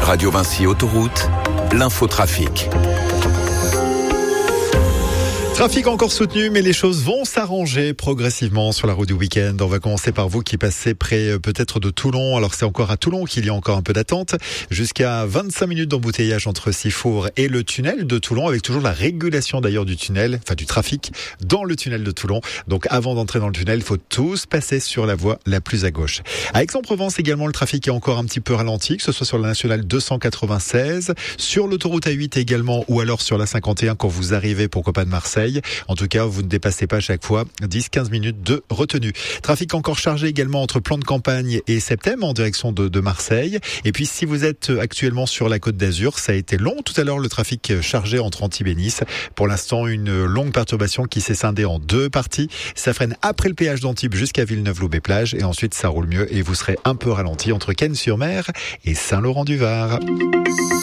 Radio Vinci Autoroute, l'infotrafic. Trafic encore soutenu, mais les choses vont s'arranger progressivement sur la route du week-end. On va commencer par vous qui passez près peut-être de Toulon. Alors c'est encore à Toulon qu'il y a encore un peu d'attente. Jusqu'à 25 minutes d'embouteillage entre Sifour et le tunnel de Toulon, avec toujours la régulation d'ailleurs du tunnel, enfin du trafic dans le tunnel de Toulon. Donc avant d'entrer dans le tunnel, il faut tous passer sur la voie la plus à gauche. À Aix-en-Provence également, le trafic est encore un petit peu ralenti, que ce soit sur la nationale 296, sur l'autoroute A8 également, ou alors sur la 51 quand vous arrivez pourquoi pas de Marseille. En tout cas, vous ne dépassez pas à chaque fois 10-15 minutes de retenue. Trafic encore chargé également entre Plan de Campagne et Septem en direction de Marseille. Et puis si vous êtes actuellement sur la Côte d'Azur, ça a été long tout à l'heure le trafic chargé entre Antibes et Nice. Pour l'instant, une longue perturbation qui s'est scindée en deux parties. Ça freine après le péage d'Antibes jusqu'à Villeneuve-Loubet-Plage et ensuite ça roule mieux et vous serez un peu ralenti entre Cannes-sur-Mer et Saint-Laurent-du-Var.